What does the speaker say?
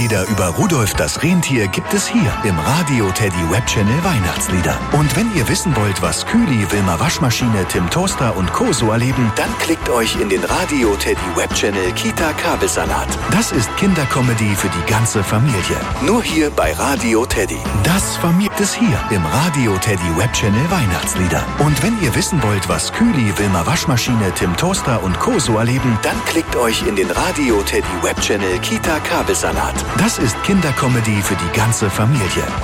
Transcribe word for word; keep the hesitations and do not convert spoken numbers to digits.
Weihnachtslieder über Rudolf das Rentier gibt es hier im Radio Teddy Webchannel Weihnachtslieder. Und wenn ihr wissen wollt, was Kühli, Wilma Waschmaschine, Tim Toaster und Co. so erleben, dann klickt euch in den Radio Teddy Webchannel Kita Kabelsalat. Das ist Kindercomedy für die ganze Familie. Nur hier bei Radio Teddy. Das vermiert es hier im Radio Teddy Webchannel Weihnachtslieder. Und wenn ihr wissen wollt, was Kühli, Wilma Waschmaschine, Tim Toaster und Co. so erleben, dann klickt euch in den Radio Teddy Webchannel Kita Kabelsalat. Das ist Kindercomedy für die ganze Familie.